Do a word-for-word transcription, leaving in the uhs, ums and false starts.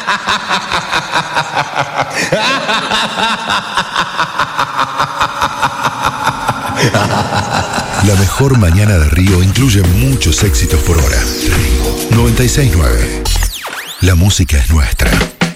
La mejor mañana de Río incluye muchos éxitos por hora. noventa y seis punto nueve. La música es nuestra.